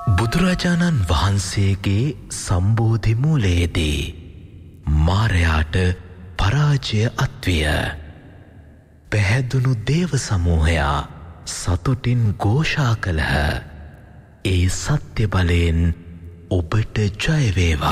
බුදුරජාණන් වහන්සේගේ සම්බෝධි මූලයේදී මාරයාට පරාජය අත්විය. පැහැදුණු දේව සමූහයා සතුටින් ഘോഷා කළහ. ඒ සත්‍ය බලයෙන් ඔබට ජය වේවා.